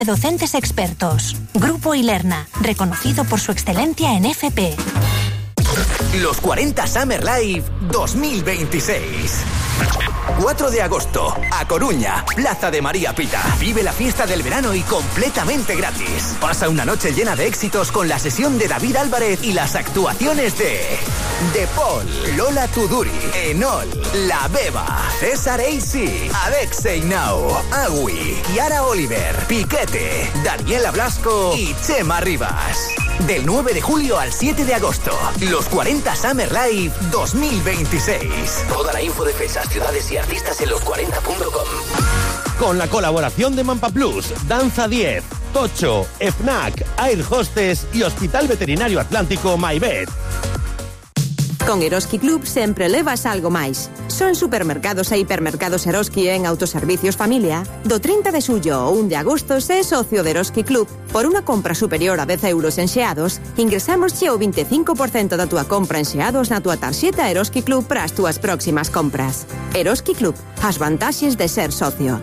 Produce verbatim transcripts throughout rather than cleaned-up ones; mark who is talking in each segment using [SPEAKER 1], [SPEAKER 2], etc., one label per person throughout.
[SPEAKER 1] Docentes expertos. Grupo Ilerna, reconocido por su excelencia en F P.
[SPEAKER 2] Los cuarenta Summer Live dos mil veintiséis. cuatro de agosto, A Coruña, Plaza de María Pita. Vive la fiesta del verano y completamente gratis. Pasa una noche llena de éxitos con la sesión de David Álvarez y las actuaciones de De Paul, Lola Tuduri, Enol, La Beba, César A C, Alexei Now, Agui, Kiara Oliver, Piquete, Daniela Blasco y Chema Rivas. Del nueve de julio al siete de agosto, los cuarenta Summer Live dos mil veintiséis. Toda la info de fechas, ciudades y artistas en los cuarenta punto com.
[SPEAKER 3] Con la colaboración de Mampa Plus, Danza diez, Tocho, FNAC, Air Hostess y Hospital Veterinario Atlántico MyVet.
[SPEAKER 4] Con Eroski Club sempre levas algo máis. Son supermercados e hipermercados Eroski en Autoservicios Familia. Do trinta de xullo ao un de agosto, se é socio de Eroski Club. Por unha compra superior a dez euros en xeados, ingresámosche o veinticinco por ciento da túa compra en xeados na túa tarxeta Eroski Club para as túas próximas compras. Eroski Club, as vantaxes de ser socio.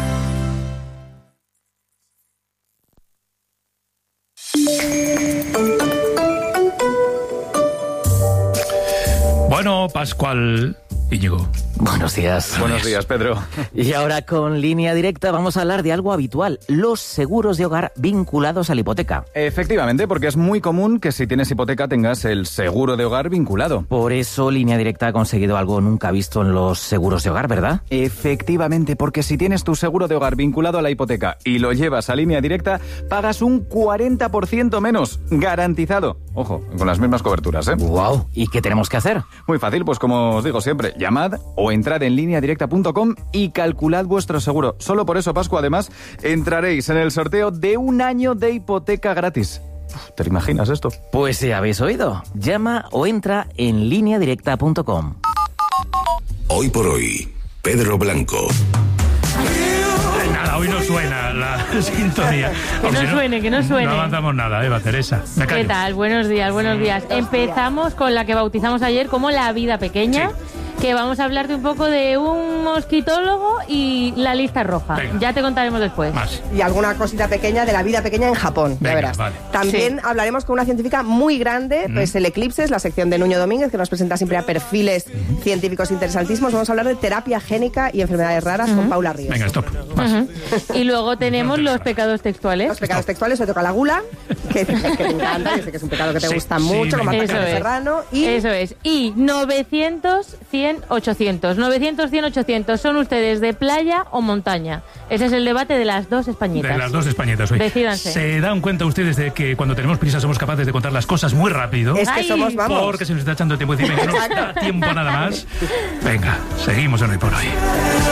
[SPEAKER 5] Bueno, Pascual Íñigo.
[SPEAKER 6] Buenos días.
[SPEAKER 7] Buenos días, Pedro.
[SPEAKER 6] Y ahora con Línea Directa vamos a hablar de algo habitual, los seguros de hogar vinculados a la hipoteca.
[SPEAKER 7] Efectivamente, porque es muy común que si tienes hipoteca tengas el seguro de hogar vinculado.
[SPEAKER 6] Por eso Línea Directa ha conseguido algo nunca visto en los seguros de hogar, ¿verdad?
[SPEAKER 7] Efectivamente, porque si tienes tu seguro de hogar vinculado a la hipoteca y lo llevas a Línea Directa, pagas un cuarenta por ciento menos, garantizado. Ojo, con las mismas coberturas, ¿eh?
[SPEAKER 6] ¡Guau! ¿Y qué tenemos que hacer?
[SPEAKER 7] Muy fácil, pues como os digo siempre, llamad o entrad en línea directa punto com y calculad vuestro seguro. Solo por eso, Pascu, además, entraréis en el sorteo de un año de hipoteca gratis. ¿Te imaginas esto?
[SPEAKER 6] Pues si habéis oído, llama o entra en línea directa punto com.
[SPEAKER 8] Hoy por hoy, Pedro Blanco.
[SPEAKER 5] Nada, hoy no suena la sintonía.
[SPEAKER 9] Que no,
[SPEAKER 5] si no
[SPEAKER 9] suene, que no suene.
[SPEAKER 5] No avanzamos nada, Eva, Teresa. Me callo.
[SPEAKER 9] ¿Qué tal? Buenos días, buenos días. Empezamos con la que bautizamos ayer como La Vida Pequeña. Sí. Que vamos a hablarte un poco de un mosquitólogo y la lista roja. Venga. Ya te contaremos después.
[SPEAKER 5] Más.
[SPEAKER 10] Y alguna cosita pequeña de la vida pequeña en Japón,
[SPEAKER 5] Venga,
[SPEAKER 10] ya verás.
[SPEAKER 5] Vale.
[SPEAKER 10] También sí. hablaremos con una científica muy grande, mm. pues el Eclipse, es la sección de Nuño Domínguez, que nos presenta siempre a perfiles mm. científicos interesantísimos. Vamos a hablar de terapia génica y enfermedades raras mm. con Paula Ríos.
[SPEAKER 5] Venga, stop. Más.
[SPEAKER 9] Uh-huh. Y luego tenemos los pecados textuales.
[SPEAKER 10] Los pecados stop. textuales, hoy toca la gula, que, que te encanta, yo sé que es un pecado que te sí, gusta
[SPEAKER 5] sí,
[SPEAKER 10] mucho, como
[SPEAKER 9] Eso
[SPEAKER 10] Paco
[SPEAKER 9] es.
[SPEAKER 10] Serrano. Y...
[SPEAKER 9] Eso es. Y novecientos, cien, ochocientos. novecientos, cien, ochocientos. ¿Son ustedes de playa o montaña? Ese es el debate de las dos españitas.
[SPEAKER 5] De las dos españitas hoy.
[SPEAKER 9] Decídanse.
[SPEAKER 5] ¿Se dan cuenta ustedes de que cuando tenemos prisa somos capaces de contar las cosas muy rápido?
[SPEAKER 10] Es que
[SPEAKER 9] Ay.
[SPEAKER 10] somos, vamos.
[SPEAKER 5] Porque se nos está echando el tiempo encima y no nos da tiempo nada más. Venga, seguimos en Hoy por Hoy.